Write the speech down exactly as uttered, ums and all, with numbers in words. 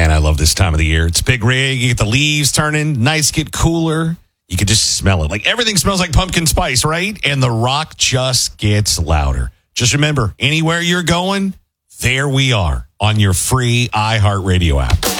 Man, I love this time of the year. It's Big Rig. You get the leaves turning. Nights get cooler. You can just smell it. Like everything smells like pumpkin spice, right? And the rock just gets louder. Just remember, anywhere you're going, there we are on your free iHeartRadio app.